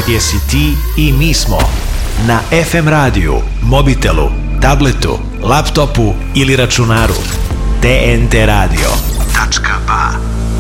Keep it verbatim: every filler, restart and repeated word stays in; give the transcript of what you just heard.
gdje si ti i mi smo. Na ef em radiju, mobitelu, tabletu, laptopu ili računaru. T N T radio. Tačka ba.